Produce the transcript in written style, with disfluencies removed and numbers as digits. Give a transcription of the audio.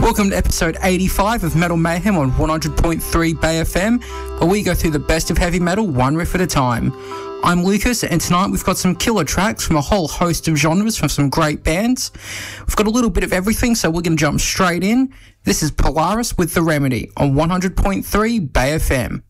Welcome to episode 85 of Metal Mayhem on 100.3 Bay FM, where we go through the best of heavy metal one riff at a time. I'm Lucas, and tonight we've got some killer tracks from a whole host of genres from some great bands. We've got a little bit of everything, so we're going to jump straight in. This is Polaris with The Remedy on 100.3 Bay FM.